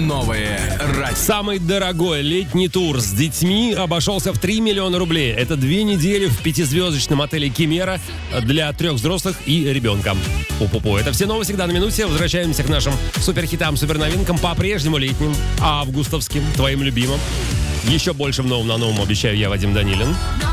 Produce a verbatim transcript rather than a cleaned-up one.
Новое радио. Самый дорогой летний тур с детьми обошелся в три миллиона рублей. Это две недели в пятизвездочном отеле «Кимера» для трех взрослых и ребенка. Пу-пу-пу. Это все новости всегда на минуте. Возвращаемся к нашим суперхитам, суперновинкам, по-прежнему летним, августовским, твоим любимым. Еще больше в новом на новом обещаю я, Вадим Данилин.